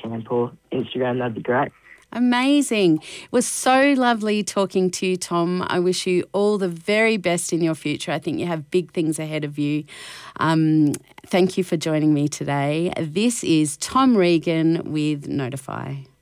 Bandcamp or Instagram, that'd be great. Amazing. It was so lovely talking to you, Tom. I wish you all the very best in your future. I think you have big things ahead of you. Thank you for joining me today. This is Tom Regan with Notify.